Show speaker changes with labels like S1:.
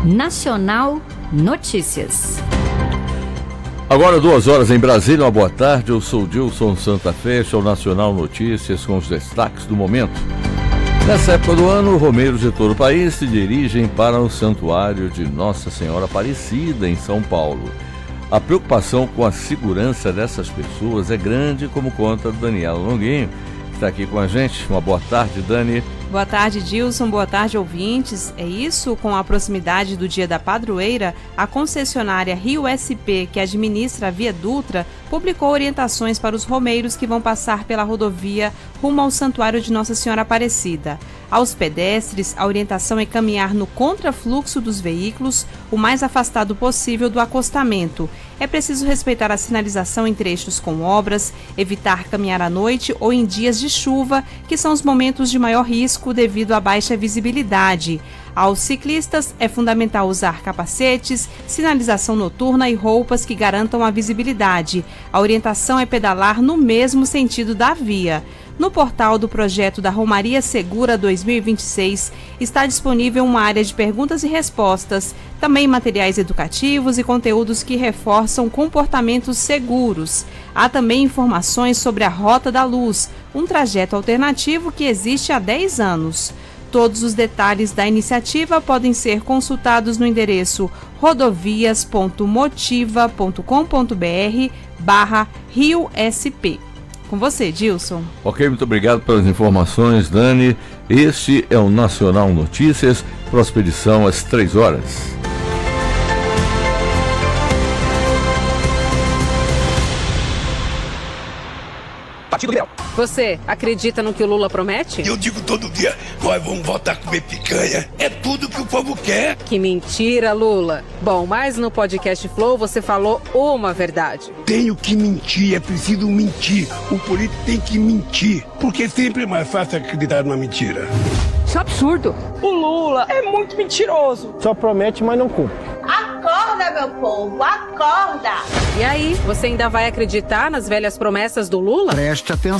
S1: Nacional Notícias.
S2: Agora 2h em Brasília, uma boa tarde, eu sou Dilson Santa Fé, este é o Nacional Notícias com os destaques do momento. Nessa época do ano, romeiros de todo o país se dirigem para o Santuário de Nossa Senhora Aparecida, em São Paulo. A preocupação com a segurança dessas pessoas é grande, como conta Daniela Longuinho, que está aqui com a gente. Uma boa tarde, Dani.
S3: Boa tarde, Dilson. Boa tarde, ouvintes. É isso, com a proximidade do Dia da Padroeira, a concessionária Rio SP, que administra a Via Dutra, publicou orientações para os romeiros que vão passar pela rodovia rumo ao Santuário de Nossa Senhora Aparecida. Aos pedestres, a orientação é caminhar no contrafluxo dos veículos, o mais afastado possível do acostamento. É preciso respeitar a sinalização em trechos com obras, evitar caminhar à noite ou em dias de chuva, que são os momentos de maior risco devido à baixa visibilidade. Aos ciclistas, é fundamental usar capacetes, sinalização noturna e roupas que garantam a visibilidade. A orientação é pedalar no mesmo sentido da via. No portal do projeto da Romaria Segura 2026 está disponível uma área de perguntas e respostas, também materiais educativos e conteúdos que reforçam comportamentos seguros. Há também informações sobre a Rota da Luz, um trajeto alternativo que existe há 10 anos. Todos os detalhes da iniciativa podem ser consultados no endereço rodovias.motiva.com.br/RioSP. Com você, Dilson.
S2: Ok, muito obrigado pelas informações, Dani. Este é o Nacional Notícias, próxima edição às 3h.
S4: Você acredita no que o Lula promete?
S5: Eu digo todo dia, nós vamos voltar a comer picanha. É tudo que o povo quer.
S4: Que mentira, Lula. Bom, mas no podcast Flow você falou uma verdade.
S5: Tenho que mentir, é preciso mentir. O político tem que mentir, porque sempre é mais fácil acreditar numa mentira.
S4: Isso é absurdo.
S6: O Lula é muito mentiroso.
S7: Só promete, mas não cumpre.
S8: Acorda, meu povo, acorda!
S4: E aí, você ainda vai acreditar nas velhas promessas do Lula?
S9: Preste atenção.